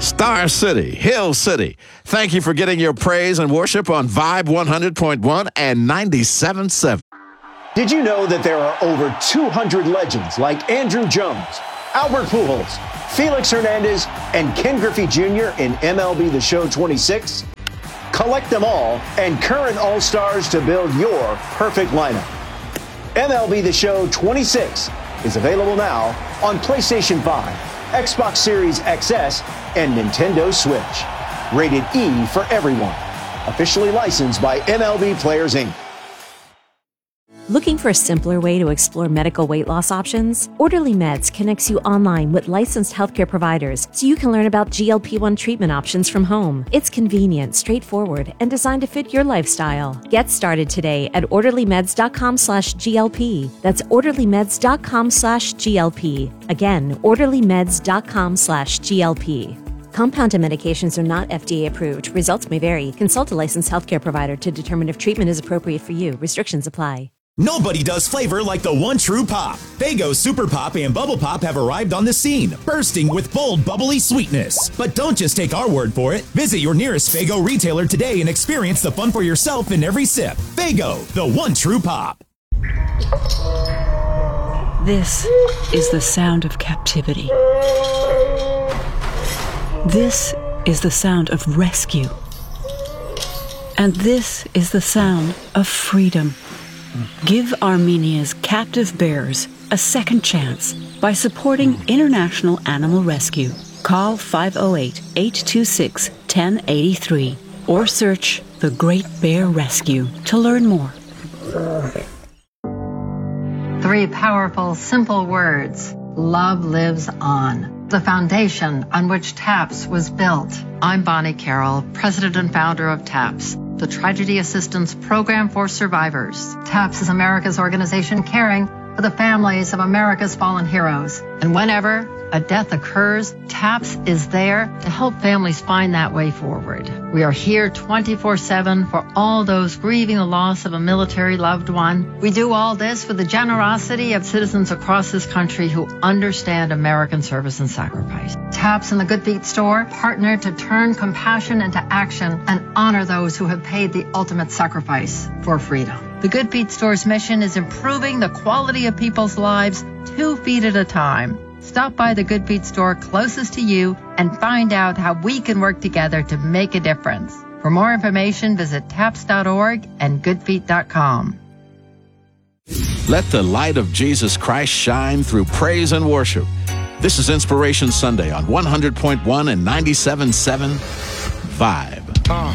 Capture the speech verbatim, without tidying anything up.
Star City, Hill City, thank you for getting your praise and worship on Vibe one hundred point one and ninety-seven point seven. Did you know that there are over two hundred legends like Andrew Jones, Albert Pujols, Felix Hernandez, and Ken Griffey Junior in M L B The Show twenty-six? Collect them all and current All-Stars to build your perfect lineup. M L B The Show twenty-six is available now on PlayStation five, Xbox Series X S, and Nintendo Switch. Rated E for everyone. Officially licensed by M L B Players, Incorporated. Looking for a simpler way to explore medical weight loss options? Orderly Meds connects you online with licensed healthcare providers so you can learn about G L P one treatment options from home. It's convenient, straightforward, and designed to fit your lifestyle. Get started today at orderlymeds.com slash GLP. That's orderlymeds.com slash GLP. Again, orderlymeds.com slash GLP. Compounded medications are not F D A approved. Results may vary. Consult a licensed healthcare provider to determine if treatment is appropriate for you. Restrictions apply. Nobody does flavor like the one true pop. Faygo Super Pop and Bubble Pop have arrived on the scene, bursting with bold, bubbly sweetness. But don't just take our word for it. Visit your nearest Faygo retailer today and experience the fun for yourself in every sip. Faygo, the one true pop. This is the sound of captivity. This is the sound of rescue. And this is the sound of freedom. Give Armenia's captive bears a second chance by supporting International Animal Rescue. Call five oh eight, eight two six, one oh eight three or search The Great Bear Rescue to learn more. Three powerful, simple words. Love lives on. The foundation on which TAPS was built. I'm Bonnie Carroll, president and founder of TAPS, the Tragedy Assistance Program for Survivors. TAPS is America's organization caring for the families of America's fallen heroes. And whenever a death occurs, TAPS is there to help families find that way forward. We are here twenty-four seven for all those grieving the loss of a military loved one. We do all this with the generosity of citizens across this country who understand American service and sacrifice. TAPS and the Good Feet store partner to turn compassion into action and honor those who have paid the ultimate sacrifice for freedom. The Good Feet store's mission is improving the quality of people's lives two feet at a time. Stop by the Good Feet store closest to you and find out how we can work together to make a difference. For more information, visit taps dot org and good feet dot com. Let the light of Jesus Christ shine through praise and worship. This is Inspiration Sunday on one hundred point one and ninety-seven point seven Vibe.